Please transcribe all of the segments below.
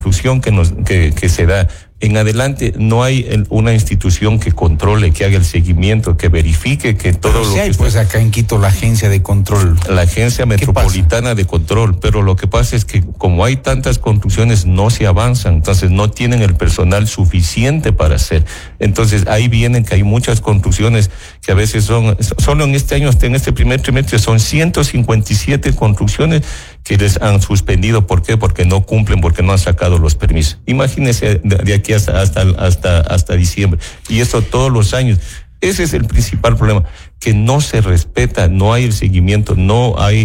construcción que se da. En adelante no hay una institución que controle, que haga el seguimiento, que verifique que todo pero lo sí que hay, pues acá en Quito la agencia de control. La agencia metropolitana de control, pero lo que pasa es que como hay tantas construcciones no se avanzan, entonces no tienen el personal suficiente para hacer. Entonces ahí vienen que hay muchas construcciones que a veces solo en este año, en este primer trimestre son 157 construcciones que les han suspendido. ¿Por qué? Porque no cumplen, porque no han sacado los permisos. Imagínense de aquí hasta diciembre. Y eso todos los años. Ese es el principal problema, que no se respeta, no hay el seguimiento, no hay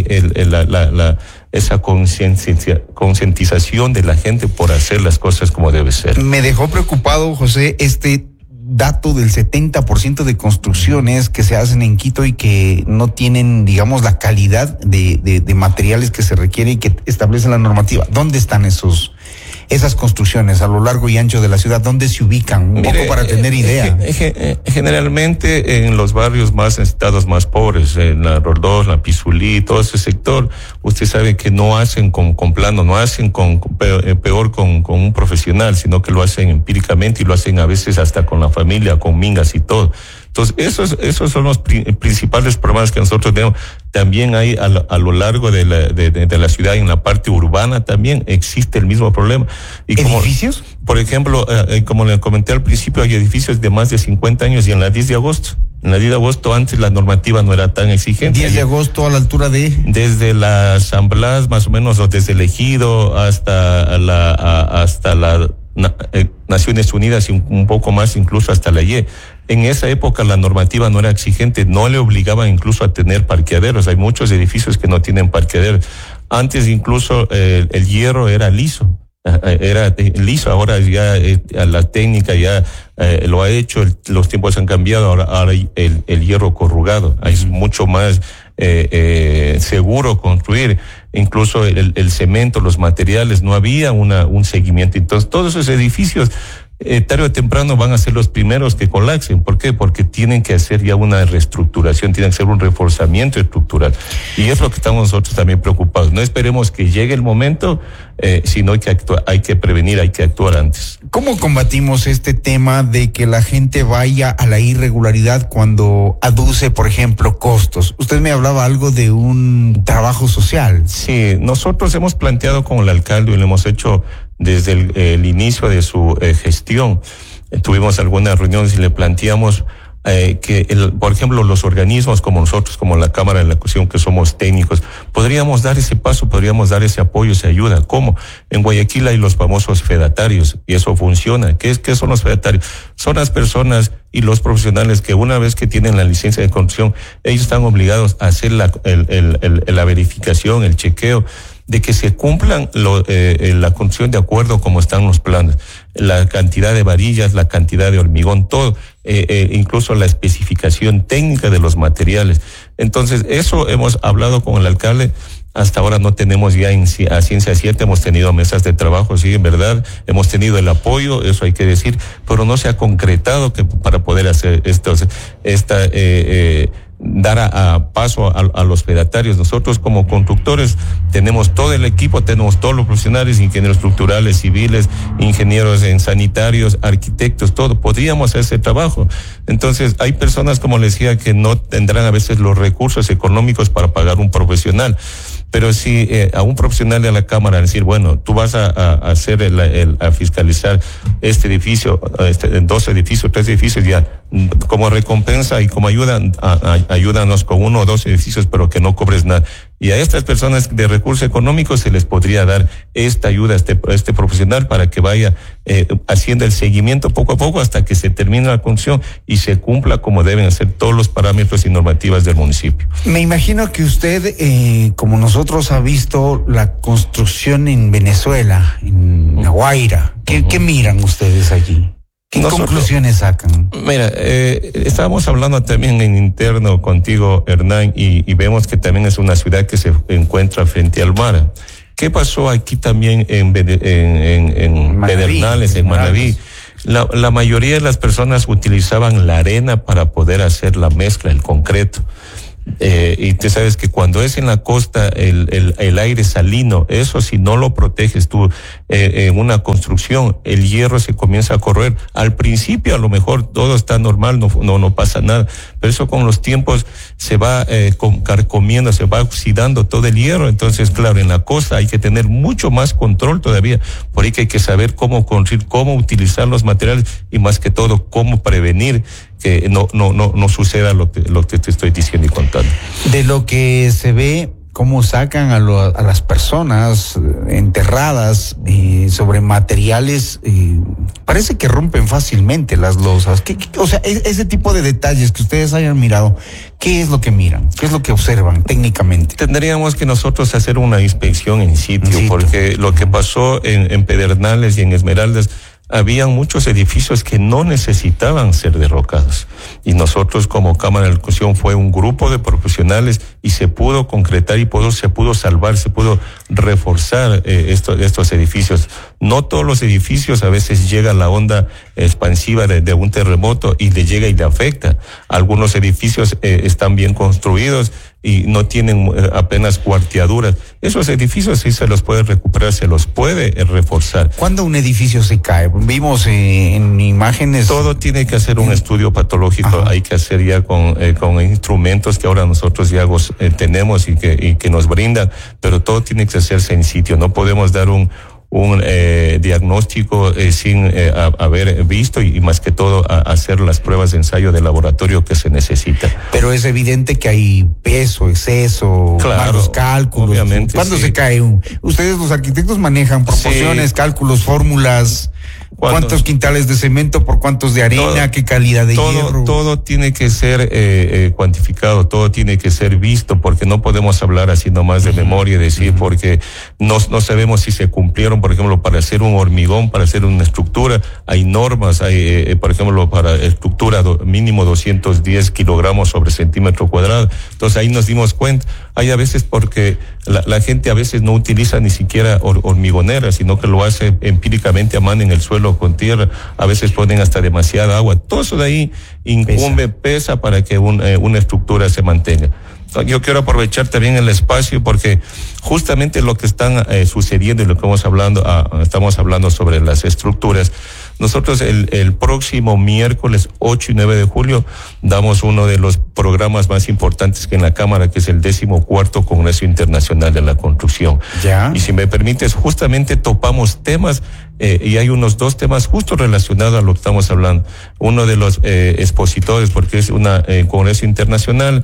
esa concientización de la gente por hacer las cosas como debe ser. Me dejó preocupado, José, este dato del 70% de construcciones que se hacen en Quito y que no tienen, digamos, la calidad de materiales que se requiere y que establece la normativa. ¿Dónde están esas construcciones a lo largo y ancho de la ciudad? ¿Dónde se ubican? Poco para tener idea. Generalmente en los barrios más necesitados, más pobres, en la Roldós, la Pizulí, todo ese sector, usted sabe que no hacen con plano, no hacen peor con un profesional, sino que lo hacen empíricamente y lo hacen a veces hasta con la familia, con mingas y todo. Entonces, esos son los principales problemas que nosotros tenemos. También hay a lo largo de la ciudad, en la parte urbana también existe el mismo problema. ¿Edificios? Por ejemplo, como le comenté al principio, hay edificios de más de 50 años y en la 10 de agosto. En la 10 de agosto antes la normativa no era tan exigente. 10 de agosto a la altura de... Desde la San Blas, más o menos, o desde el Ejido hasta la Naciones Unidas y un poco más, incluso hasta la Y. En esa época la normativa no era exigente, no le obligaban incluso a tener parqueaderos. Hay muchos edificios que no tienen parqueaderos. Antes incluso el hierro era liso. Ahora ya la técnica ya lo ha hecho, los tiempos han cambiado, ahora hay el hierro corrugado, es mucho más seguro construir. Incluso el cemento, los materiales, no había un seguimiento. Entonces todos esos edificios tarde o temprano van a ser los primeros que colapsen. ¿Por qué? Porque tienen que hacer ya una reestructuración, tienen que hacer un reforzamiento estructural. Y es lo que estamos nosotros también preocupados. No esperemos que llegue el momento, sino que hay que prevenir, hay que actuar antes. ¿Cómo combatimos este tema de que la gente vaya a la irregularidad cuando aduce, por ejemplo, costos? Usted me hablaba algo de un trabajo social. Sí, nosotros hemos planteado con el alcalde y lo hemos hecho desde el inicio de su gestión. Tuvimos algunas reuniones y le planteamos por ejemplo, los organismos como nosotros, como la Cámara de la Construcción, que somos técnicos, podríamos dar ese paso, podríamos dar ese apoyo, esa ayuda. ¿Cómo? En Guayaquil hay los famosos fedatarios y eso funciona. ¿Qué son los fedatarios? Son las personas y los profesionales que una vez que tienen la licencia de construcción, ellos están obligados a hacer la verificación, el chequeo, de que se cumplan la construcción de acuerdo como están los planos, la cantidad de varillas, la cantidad de hormigón, todo, incluso la especificación técnica de los materiales. Entonces, eso hemos hablado con el alcalde. Hasta ahora no tenemos ya a ciencia cierta, hemos tenido mesas de trabajo, sí, en verdad, hemos tenido el apoyo, eso hay que decir, pero no se ha concretado para poder hacer dar a paso a los fedatarios. Nosotros como constructores tenemos todo el equipo, tenemos todos los profesionales, ingenieros estructurales, civiles, ingenieros en sanitarios, arquitectos, todo. Podríamos hacer ese trabajo. Entonces hay personas, como les decía, que no tendrán a veces los recursos económicos para pagar un profesional. Pero si a un profesional de la Cámara decir, bueno, tú vas a fiscalizar este edificio, 2 edificios, 3 edificios, ya como recompensa y como ayuda, ayúdanos con 1 o 2 edificios, pero que no cobres nada. Y a estas personas de recursos económicos se les podría dar esta ayuda a este profesional para que vaya haciendo el seguimiento poco a poco hasta que se termine la construcción y se cumpla como deben hacer todos los parámetros y normativas del municipio. Me imagino que usted, como nosotros, ha visto la construcción en Venezuela, en La Guaira. ¿Qué miran ustedes allí? ¿Qué conclusiones sacan? Mira, estábamos hablando también en interno contigo, Hernán, y vemos que también es una ciudad que se encuentra frente al mar. ¿Qué pasó aquí también en Pedernales, en Manaví? La mayoría de las personas utilizaban la arena para poder hacer la mezcla, el concreto. Y tú sabes que cuando es en la costa el aire salino, eso si no lo proteges tú en una construcción, el hierro se comienza a corroer. Al principio a lo mejor todo está normal, no pasa nada, pero eso con los tiempos se va carcomiendo, se va oxidando todo el hierro. Entonces, claro, en la costa hay que tener mucho más control todavía, por ahí que hay que saber cómo construir, cómo utilizar los materiales y más que todo cómo prevenir que no suceda lo que te estoy diciendo y contando. De lo que se ve, cómo sacan a las personas enterradas sobre materiales, parece que rompen fácilmente las losas. O sea, ese tipo de detalles que ustedes hayan mirado, ¿qué es lo que miran? ¿Qué es lo que observan técnicamente? Tendríamos que nosotros hacer una inspección in situ, porque lo que pasó en Pedernales y en Esmeraldas, habían muchos edificios que no necesitaban ser derrocados. Y nosotros como Cámara de Ejecución fue un grupo de profesionales y se pudo concretar y se pudo salvar, se pudo reforzar estos edificios. No todos los edificios, a veces llega la onda expansiva de un terremoto y le llega y le afecta. Algunos edificios están bien construidos y no tienen apenas cuarteaduras. Esos edificios sí se los puede recuperar, se los puede reforzar. ¿Cuándo un edificio se cae? Vimos en imágenes. Todo tiene que hacer un estudio patológico. Ajá. Hay que hacer ya con instrumentos que ahora nosotros ya tenemos y que nos brindan, pero todo tiene que hacerse en sitio. No podemos dar un diagnóstico sin haber visto y más que todo hacer las pruebas de ensayo de laboratorio que se necesita. Pero es evidente que hay peso, exceso, malos cálculos. Obviamente. ¿Cuándo se cae? Ustedes los arquitectos manejan proporciones, cálculos, fórmulas. ¿Cuántos quintales de cemento por cuántos de arena? ¿Qué calidad de hierro? Todo tiene que ser cuantificado, todo tiene que ser visto, porque no podemos hablar así nomás de memoria y decir, porque no sabemos si se cumplieron. Por ejemplo, para hacer un hormigón, para hacer una estructura, hay normas, hay, por ejemplo, para estructura mínimo 210 kilogramos sobre centímetro cuadrado. Entonces ahí nos dimos cuenta. Hay a veces porque la gente a veces no utiliza ni siquiera hormigonera, sino que lo hace empíricamente a mano en el suelo con tierra. A veces ponen hasta demasiada agua. Todo eso de ahí pesa para que una estructura se mantenga. Yo quiero aprovechar también el espacio porque justamente lo que están sucediendo y lo que estamos hablando sobre las estructuras. Nosotros el próximo miércoles 8 y 9 de julio damos uno de los programas más importantes que en la Cámara, que es el 14º Congreso Internacional de la Construcción. ¿Ya? Y si me permites, justamente topamos temas y hay unos 2 temas justo relacionados a lo que estamos hablando. Uno de los expositores, porque es un Congreso Internacional,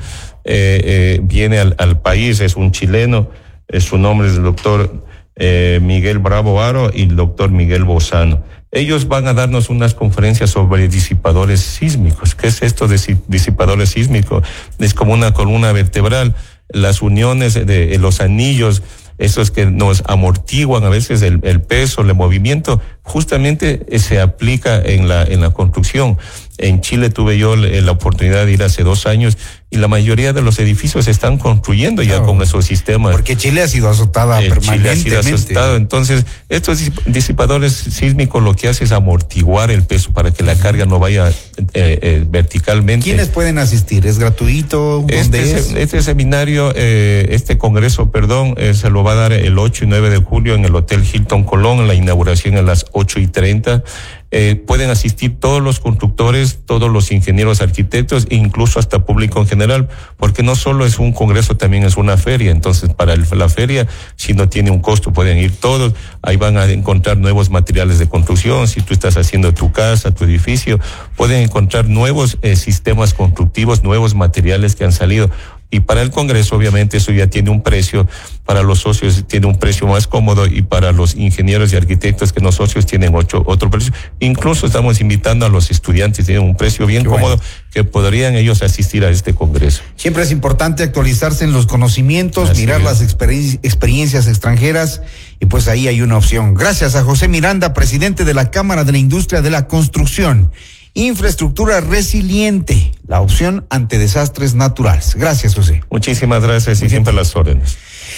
viene al país, es un chileno, su nombre es el doctor Miguel Bravo Aro y el doctor Miguel Bozano. Ellos van a darnos unas conferencias sobre disipadores sísmicos. ¿Qué es esto de disipadores sísmicos? Es como una columna vertebral, las uniones de los anillos, esos que nos amortiguan a veces el peso, el movimiento, justamente se aplica en la construcción. En Chile tuve yo la oportunidad de ir hace 2 años y la mayoría de los edificios se están construyendo ya con esos sistemas. Porque Chile ha sido azotada permanentemente. Chile ha sido azotado. Entonces, estos disipadores sísmicos lo que hace es amortiguar el peso para que la carga no vaya verticalmente. ¿Quiénes pueden asistir? ¿Es gratuito? Este seminario, este congreso, se lo va a dar el 8 y 9 de julio en el Hotel Hilton Colón, la inauguración a las 8:30. Pueden asistir todos los constructores, todos los ingenieros, arquitectos e incluso hasta público en general, porque no solo es un congreso, también es una feria. Entonces, para la feria, si no tiene un costo, pueden ir todos. Ahí van a encontrar nuevos materiales de construcción. Si tú estás haciendo tu casa, tu edificio, pueden encontrar nuevos sistemas constructivos, nuevos materiales que han salido. Y para el Congreso, obviamente, eso ya tiene un precio. Para los socios tiene un precio más cómodo y para los ingenieros y arquitectos que no socios tienen otro precio. Incluso estamos invitando a los estudiantes, tienen un precio bien cómodo que podrían ellos asistir a este Congreso. Siempre es importante actualizarse en los conocimientos, mirar las experiencias extranjeras y pues ahí hay una opción. Gracias a José Miranda, presidente de la Cámara de la Industria de la Construcción. Infraestructura resiliente, la opción ante desastres naturales. Gracias, José. Muchísimas gracias y siempre a las órdenes.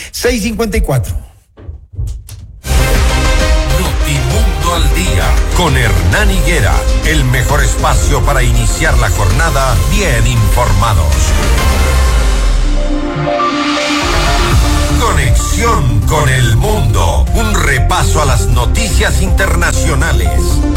6:54. Notimundo al día con Hernán Higuera, el mejor espacio para iniciar la jornada bien informados. Conexión con el mundo. Un repaso a las noticias internacionales.